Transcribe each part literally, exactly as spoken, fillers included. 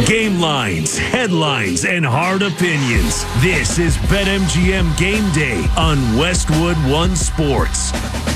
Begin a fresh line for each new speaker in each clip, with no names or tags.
Game lines, headlines, and hard opinions. This is BetMGM Game Day on Westwood One Sports.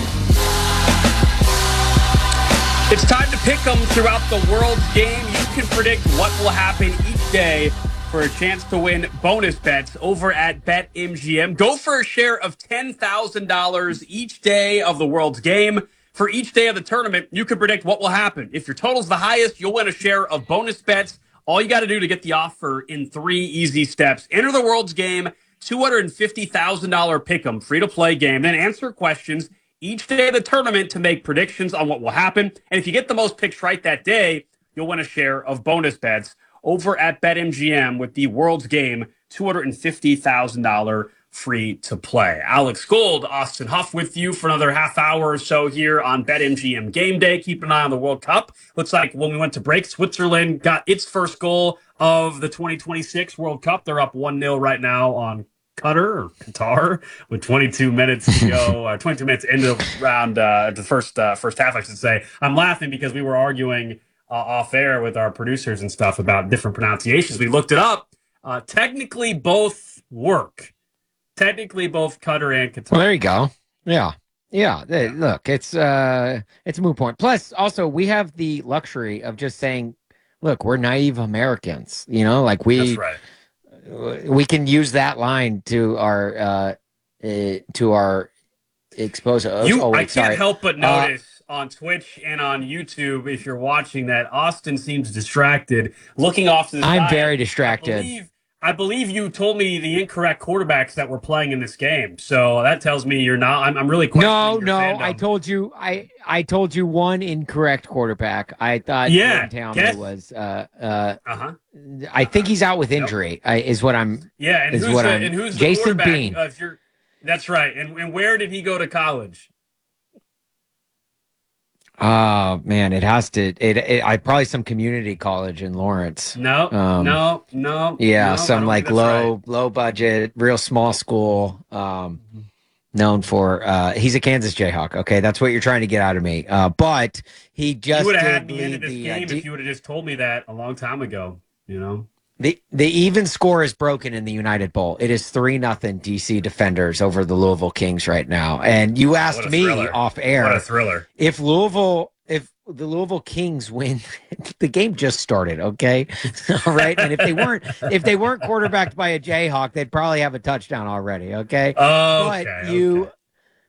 It's time to pick them throughout the world's game. You can predict what will happen each day for a chance to win bonus bets over at BetMGM. Go for a share of ten thousand dollars each day of the world's game. For each day of the tournament, you can predict what will happen. If your total's the highest, you'll win a share of bonus bets. All you got to do to get the offer in three easy steps. Enter the world's game, two hundred fifty thousand dollars pick'em, free-to-play game. Then answer questions each day of the tournament to make predictions on what will happen. And if you get the most picks right that day, you'll win a share of bonus bets over at BetMGM with the world's game, two hundred fifty thousand dollars free to play. Alex Gold, Austin Huff with you for another half hour or so here on BetMGM Game Day. Keep an eye on the World Cup. Looks like when we went to break, Switzerland got its first goal of the twenty twenty-six World Cup. They're up one nil right now on Qatar or Qatar with twenty-two minutes to go, uh, twenty-two minutes into the round, uh, the first uh, first half, I should say. I'm laughing because we were arguing uh, off air with our producers and stuff about different pronunciations. We looked it up. Uh, technically, both work. Technically, both Qatar and Qatar.
Well, there you go. Yeah. Yeah. Hey, look, it's uh, it's a moot point. Plus, also, we have the luxury of just saying, look, we're naive Americans. You know, like we,
That's right.
we can use that line to our, uh, uh to our expose. Oh,
you,
oh, wait,
I can't
sorry.
help but notice uh, on Twitch and on YouTube, if you're watching that, Austin seems distracted, looking off to the
I'm
side.
very distracted.
I believe, I believe you told me the incorrect quarterbacks that were playing in this game, so that tells me you're not. I'm, I'm really questioning
no,
your
no.
fandom.
I told you. I I told you one incorrect quarterback. I thought
Yeah,
Town
guess.
was. Uh, uh,
Uh-huh.
I think he's out with injury. I, is what I'm.
Yeah, and
is
who's
what
the,
I'm,
and who's the
Jason
quarterback?
Bean.
Uh, if you're, that's right. And and where did he go to college?
Oh man, it has to. It, it I probably some community college in Lawrence.
No,
Um,
no, no.
Yeah,
no, I
some
don't
like
think that's
low
right.
low budget, real small school. Um, known for uh, he's a Kansas Jayhawk. Okay, that's what you're trying to get out of me. Uh, but he just
You would have
did
had me into
lead
this
the, uh,
game
D-
if you would have just told me that a long time ago. You know.
The the even score is broken in the United Bowl. It is three nothing D C Defenders over the Louisville Kings right now. And you asked
What a
me
thriller.
off air
What a thriller.
if Louisville if the Louisville Kings win, the game just started, okay? All right. And if they weren't if they weren't quarterbacked by a Jayhawk, they'd probably have a touchdown already, okay?
Oh,
But
okay,
you
okay.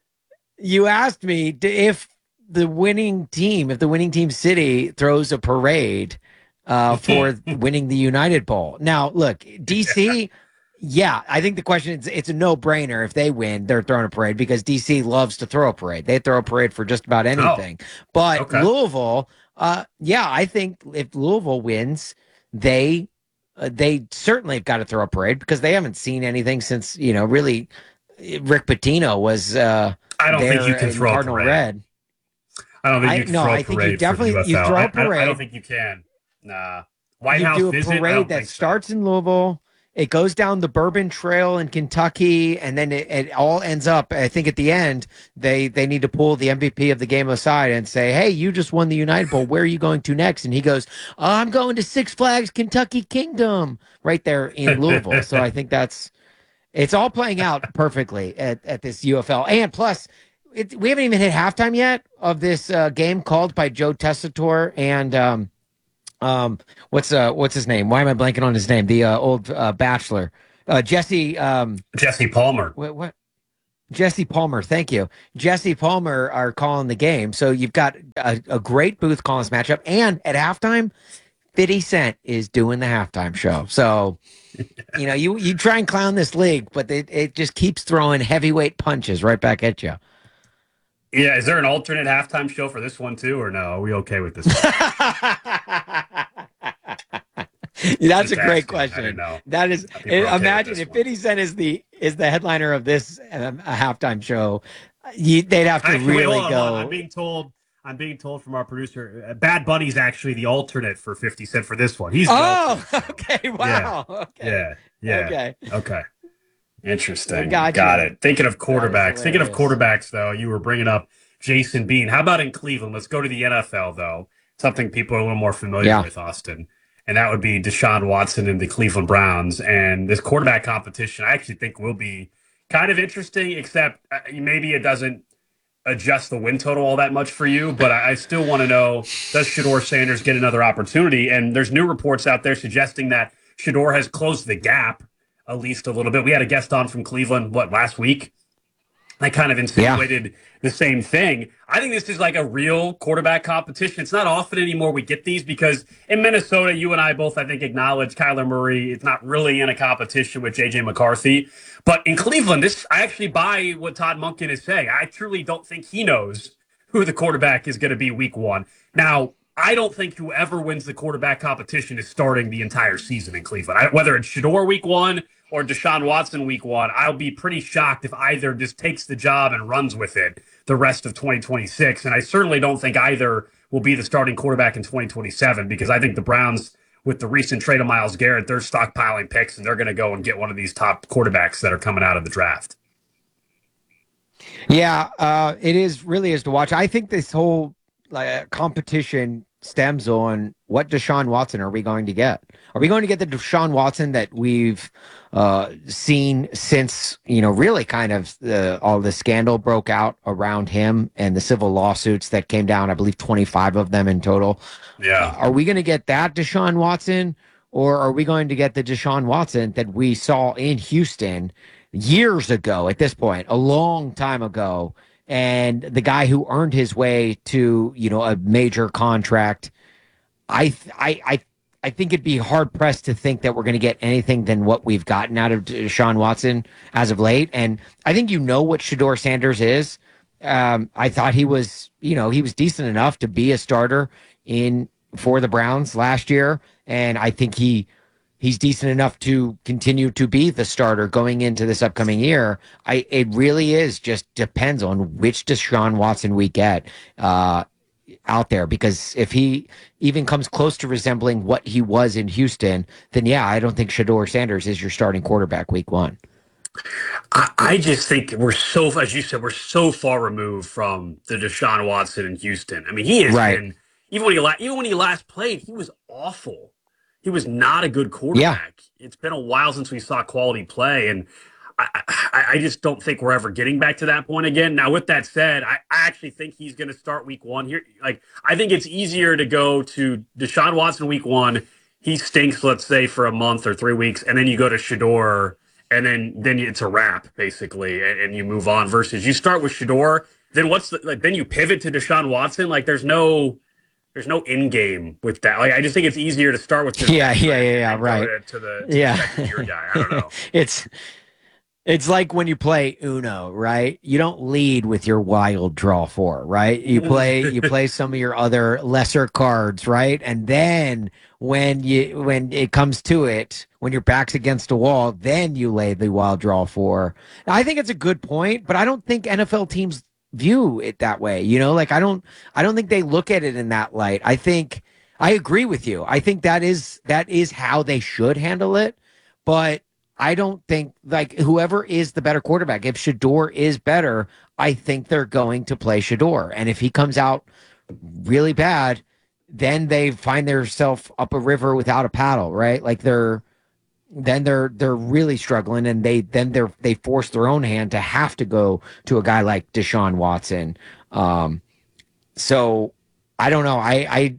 you asked me to, if the winning team, if the winning team city throws a parade uh, for winning the United Bowl. Now, look, D C, yeah, I think the question is it's a no-brainer. If they win, they're throwing a parade because D C loves to throw a parade. They throw a parade for just about anything.
Oh,
but
okay.
Louisville, uh, yeah, I think if Louisville wins, they uh, they certainly have got to throw a parade because they haven't seen anything since, you know, really Rick Pitino was uh,
I don't think
there
you can
in
throw a
Cardinal
parade.
Red.
I don't think
I-
you can
no,
throw a
I think you
parade
definitely-
for the
you
U F L.
throw a
I- I- I,
parade.
don't think you can. Nah. White
You
House
do a
visit? I
parade
don't
that
think so.
starts in Louisville. It goes down the Bourbon Trail in Kentucky, and then it, it all ends up. I think at the end, they they need to pull the M V P of the game aside and say, "Hey, you just won the United Bowl. Where are you going to next?" And he goes, oh, "I'm going to Six Flags Kentucky Kingdom, right there in Louisville." So I think that's it's all playing out perfectly at, at this U F L. And plus, it, we haven't even hit halftime yet of this uh, game called by Joe Tessitore and. Um, Um, what's uh, what's his name? Why am I blanking on his name? The uh, old uh, Bachelor, uh, Jesse. Um,
Jesse Palmer.
what, what? Jesse Palmer. Thank you, Jesse Palmer are calling the game. So you've got a, a great booth calling this matchup, and at halftime, fifty Cent is doing the halftime show. So you know you you try and clown this league, but it it just keeps throwing heavyweight punches right back at you.
Yeah, is there an alternate halftime show for this one too, or no? Are we okay with this?
That's
Just
a great
asking. I
question.
didn't know.
That is,
People are okay with
imagine
this
if
one.
fifty Cent is the is the headliner of this um, a halftime show, you, they'd have to
Actually, wait,
really
hold on,
go.
hold on. I'm being told. I'm being told from our producer, uh, Bad Bunny's actually the alternate for fifty Cent for this one. He's the
Oh,
alternate.
okay, wow, okay,
Yeah, yeah.
okay.
Okay. Interesting.
Gotcha.
Got it. Thinking of
That
quarterbacks.
is
Thinking of
hilarious.
quarterbacks, though, you were bringing up Jason Bean. How about in Cleveland? Let's go to the N F L, though. Something people are a little more familiar
Yeah.
with, Austin. and that would be Deshaun Watson and the Cleveland Browns. And this quarterback competition, I actually think will be kind of interesting, except uh, maybe it doesn't adjust the win total all that much for you. But I, I still want to know, does Shedeur Sanders get another opportunity? And there's new reports out there suggesting that Shedeur has closed the gap at least a little bit. We had a guest on from Cleveland, what, last week? I kind of insinuated yeah. the same thing. I think this is like a real quarterback competition. It's not often anymore we get these because in Minnesota, you and I both, I think, acknowledge Kyler Murray. It's not really in a competition with J J McCarthy. But in Cleveland, this I actually buy what Todd Monken is saying. I truly don't think he knows who the quarterback is going to be week one. Now, I don't think whoever wins the quarterback competition is starting the entire season in Cleveland. I, whether it's Shedeur week one or Deshaun Watson week one, I'll be pretty shocked if either just takes the job and runs with it the rest of twenty twenty-six. And I certainly don't think either will be the starting quarterback in twenty twenty-seven because I think the Browns, with the recent trade of Myles Garrett, they're stockpiling picks and they're going to go and get one of these top quarterbacks that are coming out of the draft.
Yeah, uh, it is really is to watch. I think this whole like, competition stems on what Deshaun Watson are we going to get? Are we going to get the Deshaun Watson that we've uh, seen since, you know, really kind of the, all the scandal broke out around him and the civil lawsuits that came down, I believe twenty-five of them in total.
Yeah.
Uh, are we going to get that Deshaun Watson or are we going to get the Deshaun Watson that we saw in Houston years ago at this point, a long time ago? And the guy who earned his way to, you know, a major contract, I, I, I, I think it'd be hard pressed to think that we're going to get anything than what we've gotten out of Deshaun Watson as of late. And I think you know what Shedeur Sanders is. Um, I thought he was, you know, he was decent enough to be a starter in for the Browns last year, and I think he. He's decent enough to continue to be the starter going into this upcoming year. I it really is just depends on which Deshaun Watson we get uh, out there, because if he even comes close to resembling what he was in Houston, then yeah, I don't think Shedeur Sanders is your starting quarterback week one.
I, I just think we're so, as you said, we're so far removed from the Deshaun Watson in Houston. I mean, he has
right.
been even when he la- even when he last played, he was awful. He was not a good quarterback. Yeah. It's been a while since we saw quality play, and I, I, I just don't think we're ever getting back to that point again. Now, with that said, I, I actually think he's going to start week one here. Like, I think it's easier to go to Deshaun Watson week one. He stinks, let's say, for a month or three weeks, and then you go to Shedeur, and then then it's a wrap basically, and, and you move on. Versus you start with Shedeur, then what's the, like? Then you pivot to Deshaun Watson. Like, there's no. There's no end game with that. Like, I just think it's easier to start with.
Yeah, yeah, yeah, yeah, right.
To, to the to
yeah.
the second year guy. I don't know.
it's it's like when you play Uno, right? You don't lead with your wild draw four, right? You play you play some of your other lesser cards, right? And then when you when it comes to it, when your back's against a wall, then you lay the wild draw four. Now, I think it's a good point, but I don't think N F L teams view it that way. You know, like I don't I don't think they look at it in that light. I think I agree with you. I think that is that is how they should handle it. But I don't think like whoever is the better quarterback, if Shedeur is better, I think they're going to play Shedeur. And if he comes out really bad, then they find themselves up a river without a paddle, right? Like they're then they're they're really struggling, and they then they're they force their own hand to have to go to a guy like Deshaun Watson. Um, so I don't know. I I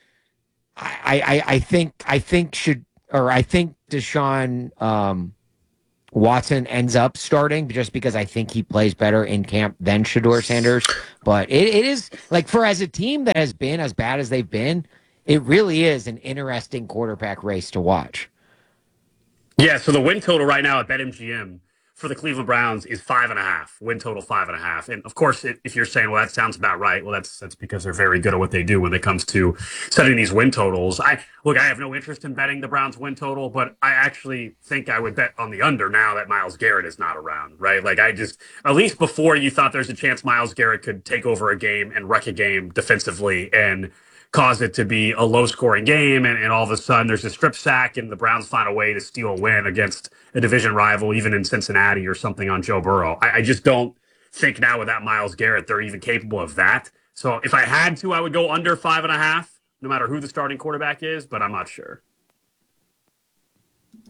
I I think I think should or I think Deshaun um, Watson ends up starting just because I think he plays better in camp than Shedeur Sanders. But it, it is like for as a team that has been as bad as they've been, it really is an interesting quarterback race to watch.
Yeah, so the win total right now at BetMGM for the Cleveland Browns is five and a half. Win total five and a half. And of course, if you're saying, well, that sounds about right, well, that's that's because they're very good at what they do when it comes to setting these win totals. I look, I have no interest in betting the Browns win total, but I actually think I would bet on the under now that Myles Garrett is not around, right? Like I just, at least before you thought there's a chance Myles Garrett could take over a game and wreck a game defensively and cause it to be a low-scoring game, and, and all of a sudden there's a strip sack, and the Browns find a way to steal a win against a division rival, even in Cincinnati or something on Joe Burrow. I, I just don't think now with that Myles Garrett they're even capable of that. So if I had to, I would go under five and a half, no matter who the starting quarterback is, but I'm not sure.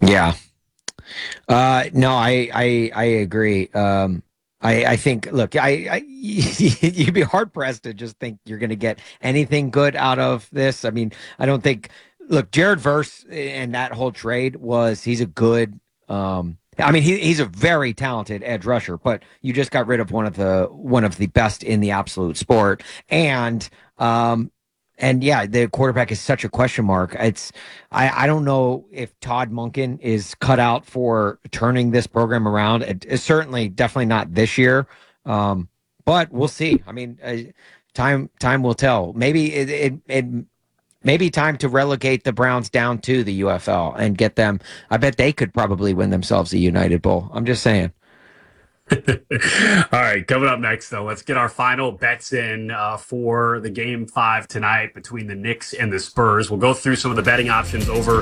Yeah. Uh, no, I, I, I agree. Um, I, I think, look, I, I you'd be hard pressed to just think you're going to get anything good out of this. I mean, I don't think, look, Jared Verse and that whole trade was, he's a good, um, I mean, he, he's a very talented edge rusher, but you just got rid of one of the, one of the best in the absolute sport. And, um, and yeah, the quarterback is such a question mark. It's I, I don't know if Todd Monken is cut out for turning this program around. It, it's certainly definitely not this year, um, but we'll see. I mean, uh, time time will tell. Maybe it, it it maybe time to relegate the Browns down to the U F L and get them. I bet they could probably win themselves a United Bowl. I'm just saying.
All right, coming up next, though, let's get our final bets in uh, for the game five tonight between the Knicks and the Spurs. We'll go through some of the betting options over